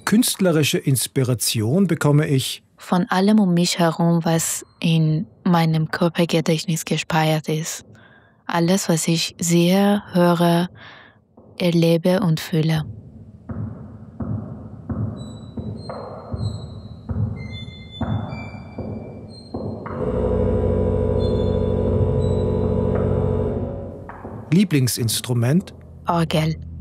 Künstlerische Inspiration bekomme ich von allem um mich herum, was in meinem Körpergedächtnis gespeichert ist. Alles, was ich sehe, höre, erlebe und fühle. Lieblingsinstrument? Orgel.